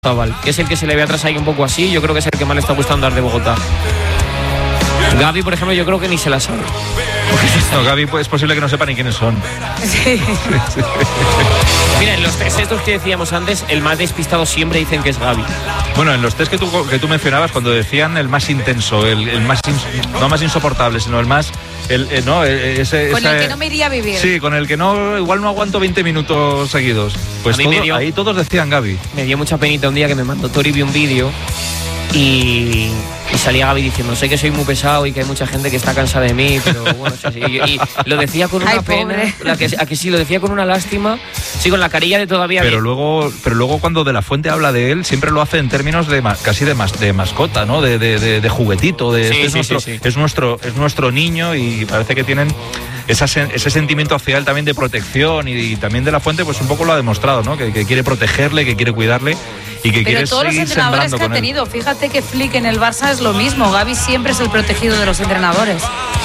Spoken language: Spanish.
Zabal, que es el que se le ve atrás ahí un poco así. Yo creo que es el que más le está gustando dar de Bogotá. Gavi, por ejemplo, yo creo que ni se la sabe. No, Gavi, pues, es posible que no sepa ni quiénes son. Sí. Mira, en los test estos que decíamos antes, el más despistado siempre dicen que es Gavi. Bueno, en los test que tú mencionabas, cuando decían el más intenso, el más no más insoportable, sino el más... no, ese, con el que no me iría a vivir. Sí, con el que no, igual no aguanto 20 minutos seguidos. Pues ahí todos decían Gavi. Me dio mucha penita un día que me mandó Toribi un vídeo y salía Gavi diciendo: sé que soy muy pesado y que hay mucha gente que está cansada de mí, pero bueno, sí, y lo decía con una pena, a que sí, lo decía con una lástima, sí, con la carilla de todavía. Pero luego cuando De la Fuente habla de él, siempre lo hace en términos de casi de mascota, ¿no? De juguetito, es nuestro niño, y parece que tienen ese sentimiento hacia él también de protección, y también De la Fuente pues un poco lo ha demostrado, ¿no? Que quiere protegerle, que quiere cuidarle y que quiere seguir sembrando con él. Pero todos los entrenadores que ha tenido, fíjate que Flick en el Barça es lo mismo. Gavi siempre es el protegido de los entrenadores.